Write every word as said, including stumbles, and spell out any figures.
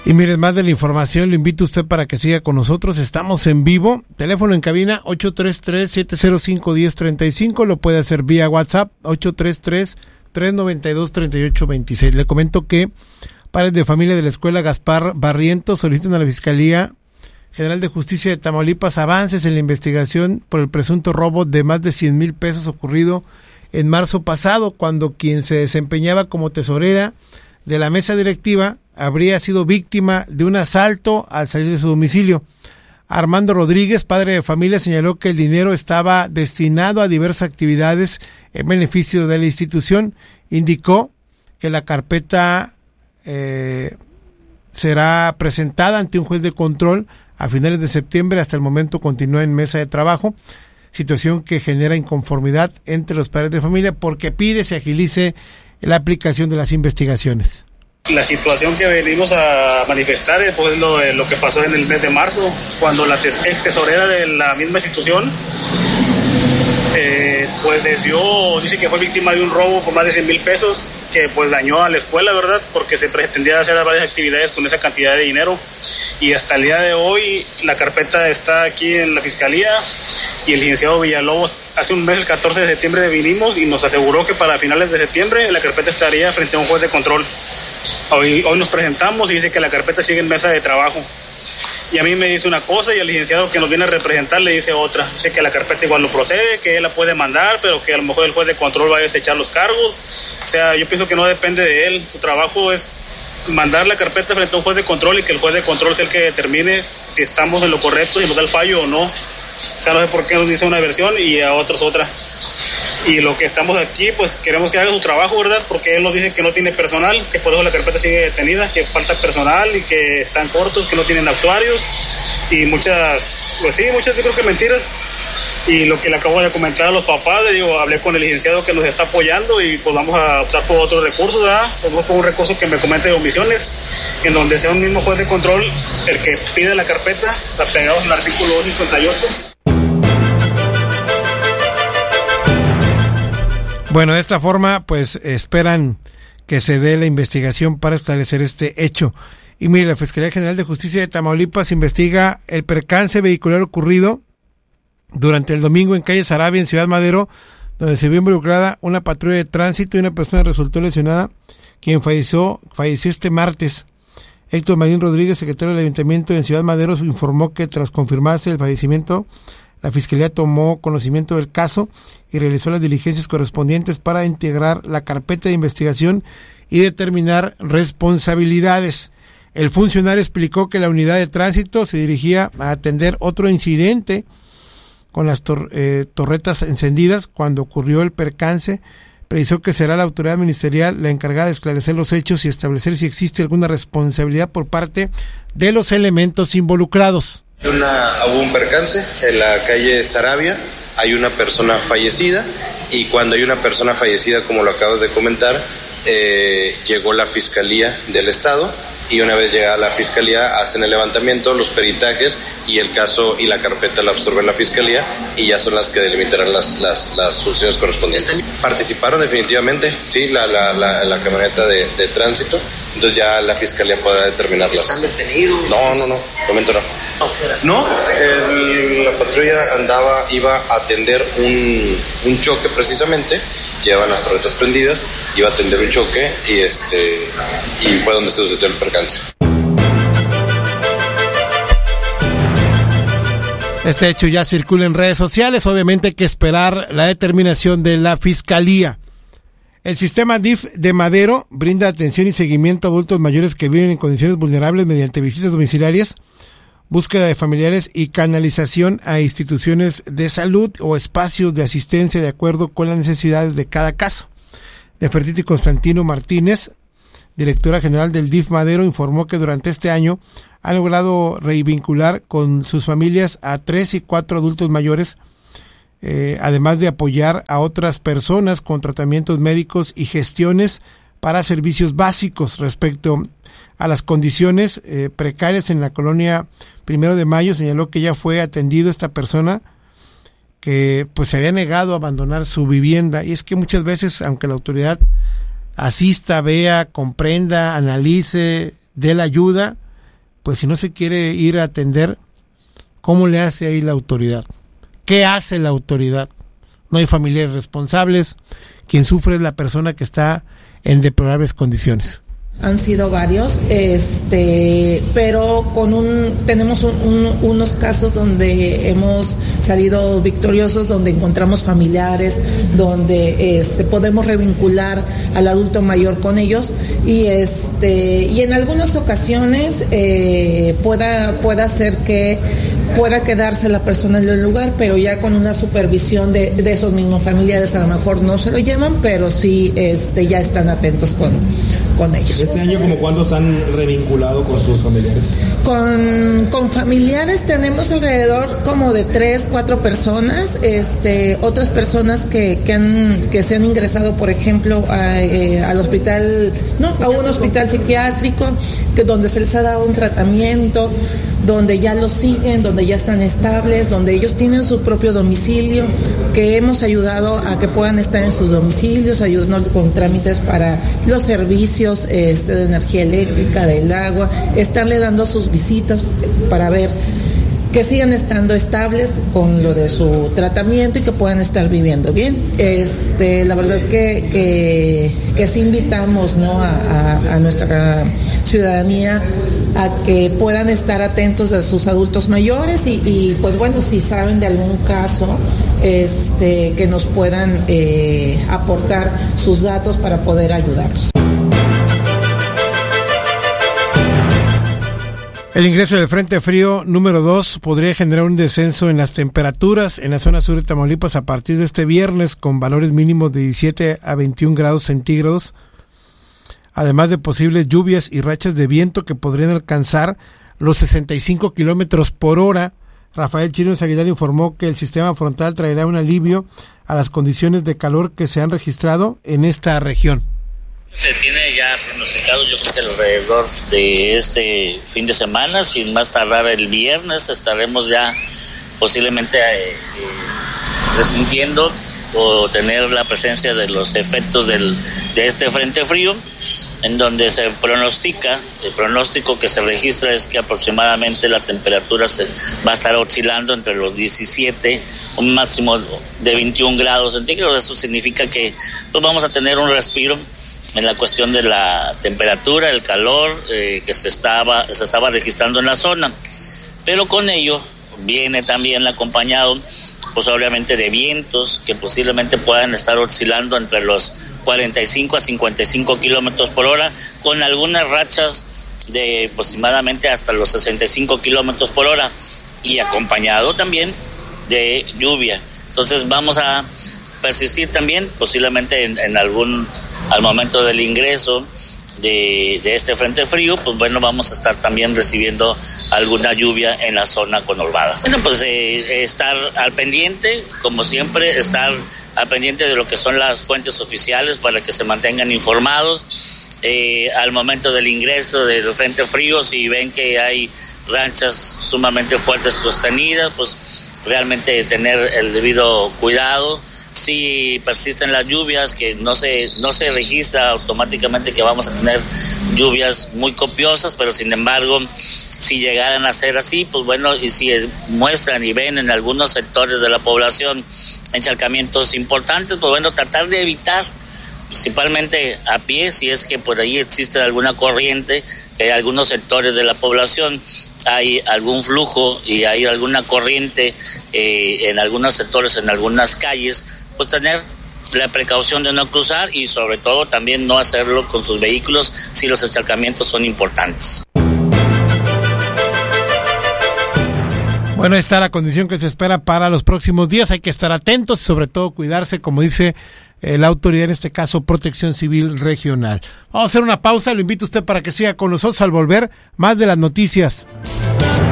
Y miren, más de la información, lo invito a usted para que siga con nosotros. Estamos en vivo. Teléfono en cabina ocho tres tres, siete cero cinco, uno cero tres cinco. Lo puede hacer vía WhatsApp ocho tres tres, tres nueve dos, tres ocho dos seis. Le comento que padres de familia de la escuela Gaspar Barrientos solicitan a la Fiscalía General de Justicia de Tamaulipas avances en la investigación por el presunto robo de más de cien mil pesos ocurrido en marzo pasado, cuando quien se desempeñaba como tesorera de la mesa directiva habría sido víctima de un asalto al salir de su domicilio. Armando Rodríguez, padre de familia, señaló que el dinero estaba destinado a diversas actividades en beneficio de la institución. Indicó que la carpeta eh, será presentada ante un juez de control a finales de septiembre. Hasta el momento continúa en mesa de trabajo, situación que genera inconformidad entre los padres de familia porque pide se agilice la aplicación de las investigaciones. La situación que venimos a manifestar es pues, lo, lo que pasó en el mes de marzo, cuando la tes- ex tesorera de la misma institución eh, pues dio, dice que fue víctima de un robo por más de cien mil pesos, que pues dañó a la escuela, ¿verdad? Porque se pretendía hacer varias actividades con esa cantidad de dinero, y hasta el día de hoy la carpeta está aquí en la fiscalía, y el licenciado Villalobos hace un mes, el catorce de septiembre, vinimos y nos aseguró que para finales de septiembre la carpeta estaría frente a un juez de control. Hoy, hoy nos presentamos y dice que la carpeta sigue en mesa de trabajo. Y a mí me dice una cosa y al licenciado que nos viene a representar le dice otra. Dice que la carpeta igual no procede, que él la puede mandar, pero que a lo mejor el juez de control va a desechar los cargos. O sea, yo pienso que no depende de él. Su trabajo es mandar la carpeta frente a un juez de control y que el juez de control sea el que determine si estamos en lo correcto, si nos da el fallo o no. O sea, no sé por qué nos dice una versión y a otros otra. Y lo que estamos aquí, pues queremos que haga su trabajo, ¿verdad? Porque él nos dice que no tiene personal, que por eso la carpeta sigue detenida, que falta personal y que están cortos, que no tienen actuarios y muchas, pues sí, muchas yo creo que mentiras. Y lo que le acabo de comentar a los papás, le digo, hablé con el licenciado que nos está apoyando y pues vamos a optar por otros recursos, ¿verdad? Vamos por un recurso que me comente de omisiones, en donde sea un mismo juez de control el que pide la carpeta, apegados al artículo cincuenta y ocho. Bueno, de esta forma, pues esperan que se dé la investigación para esclarecer este hecho. Y mire, la Fiscalía General de Justicia de Tamaulipas investiga el percance vehicular ocurrido durante el domingo en calle Sarabia, en Ciudad Madero, donde se vio involucrada una patrulla de tránsito y una persona resultó lesionada, quien falleció, falleció este martes. Héctor Marín Rodríguez, secretario del Ayuntamiento en Ciudad Madero, informó que tras confirmarse el fallecimiento, la Fiscalía tomó conocimiento del caso y realizó las diligencias correspondientes para integrar la carpeta de investigación y determinar responsabilidades. El funcionario explicó que la unidad de tránsito se dirigía a atender otro incidente con las tor- eh, torretas encendidas cuando ocurrió el percance. Precisó que será la autoridad ministerial la encargada de esclarecer los hechos y establecer si existe alguna responsabilidad por parte de los elementos involucrados. Una, hubo un percance en la calle Sarabia, hay una persona fallecida y cuando hay una persona fallecida, como lo acabas de comentar, eh, llegó la Fiscalía del Estado y una vez llegada la Fiscalía hacen el levantamiento, los peritajes y el caso y la carpeta la absorbe la Fiscalía y ya son las que delimitarán las, las, las funciones correspondientes. Participaron definitivamente, sí, la, la, la, la camioneta de, de tránsito, entonces ya la Fiscalía podrá determinarlas. ¿Están detenidos? No, no, no, momento no. No, el, la patrulla andaba, iba a atender un, un choque precisamente, llevaban las torretas prendidas, iba a atender un choque y este y fue donde se sucedió el percance. Este hecho ya circula en redes sociales, obviamente hay que esperar la determinación de la Fiscalía. El sistema D I F de Madero brinda atención y seguimiento a adultos mayores que viven en condiciones vulnerables mediante visitas domiciliarias, búsqueda de familiares y canalización a instituciones de salud o espacios de asistencia de acuerdo con las necesidades de cada caso. Nefertiti Constantino Martínez, directora general del D I F Madero, informó que durante este año han logrado revincular con sus familias a tres y cuatro adultos mayores, eh, además de apoyar a otras personas con tratamientos médicos y gestiones para servicios básicos. Respecto a las condiciones eh, precarias en la colonia Primero de Mayo, señaló que ya fue atendido esta persona que pues se había negado a abandonar su vivienda, y es que muchas veces, aunque la autoridad asista, vea, comprenda, analice, dé la ayuda, pues si no se quiere ir a atender, ¿cómo le hace ahí la autoridad? ¿Qué hace la autoridad? No hay familiares responsables, quien sufre es la persona que está en deplorables condiciones. Han sido varios, este, pero con un tenemos un, un, unos casos donde hemos salido victoriosos, donde encontramos familiares, donde este, podemos revincular al adulto mayor con ellos y este y en algunas ocasiones eh, pueda pueda ser que pueda quedarse la persona en el lugar, pero ya con una supervisión de, de esos mismos familiares. A lo mejor no se lo llevan, pero sí este, ya están atentos con, con ellos. ¿Este año como cuántos han revinculado con sus familiares? Con, con familiares tenemos alrededor como de tres, cuatro personas, este, otras personas que, que, han, que se han ingresado, por ejemplo, a, eh, al hospital, no, a un hospital psiquiátrico, que donde se les ha dado un tratamiento, donde ya los siguen, donde ya están estables, donde ellos tienen su propio domicilio, que hemos ayudado a que puedan estar en sus domicilios, ayudando con trámites para los servicios este, de energía eléctrica, del agua, estarle dando sus visitas para ver que sigan estando estables con lo de su tratamiento y que puedan estar viviendo bien. Este, la verdad que que, que sí invitamos, ¿no?, a, a, a nuestra ciudadanía a que puedan estar atentos a sus adultos mayores y, y pues bueno, si saben de algún caso, este, que nos puedan eh, aportar sus datos para poder ayudarlos. El ingreso del Frente Frío número dos podría generar un descenso en las temperaturas en la zona sur de Tamaulipas a partir de este viernes, con valores mínimos de diecisiete a veintiún grados centígrados, además de posibles lluvias y rachas de viento que podrían alcanzar los sesenta y cinco kilómetros por hora. Rafael Chirinos Aguilar informó que el sistema frontal traerá un alivio a las condiciones de calor que se han registrado en esta región. Se tiene ya pronosticado, yo creo que alrededor de este fin de semana, sin más tardar el viernes, estaremos ya posiblemente eh, eh, resintiendo o tener la presencia de los efectos del, de este frente frío, en donde se pronostica, el pronóstico que se registra es que aproximadamente la temperatura se va a estar oscilando entre los diecisiete, un máximo de veintiún grados centígrados. Esto significa que pues, vamos a tener un respiro en la cuestión de la temperatura, el calor eh, que se estaba se estaba registrando en la zona, pero con ello viene también acompañado pues obviamente de vientos que posiblemente puedan estar oscilando entre los cuarenta y cinco a cincuenta y cinco kilómetros por hora, con algunas rachas de aproximadamente hasta los sesenta y cinco kilómetros por hora y acompañado también de lluvia. Entonces vamos a persistir también posiblemente en, en algún al momento del ingreso de, de este frente frío, pues bueno, vamos a estar también recibiendo alguna lluvia en la zona conurbada. Bueno, pues eh, estar al pendiente, como siempre, estar al pendiente de lo que son las fuentes oficiales para que se mantengan informados. Eh, al momento del ingreso del frente frío, si ven que hay rachas sumamente fuertes sostenidas, pues realmente tener el debido cuidado. Si persisten las lluvias, que no se no se registra automáticamente que vamos a tener lluvias muy copiosas, pero sin embargo, si llegaran a ser así, pues bueno, y si muestran y ven en algunos sectores de la población encharcamientos importantes, pues bueno, tratar de evitar, principalmente a pie, si es que por ahí existe alguna corriente, que en algunos sectores de la población hay algún flujo y hay alguna corriente eh, en algunos sectores, en algunas calles, pues tener la precaución de no cruzar y sobre todo también no hacerlo con sus vehículos si los encharcamientos son importantes. Bueno, esta es la condición que se espera para los próximos días. Hay que estar atentos y sobre todo cuidarse, como dice eh, la autoridad, en este caso Protección Civil Regional. Vamos a hacer una pausa, lo invito a usted para que siga con nosotros al volver más de las noticias.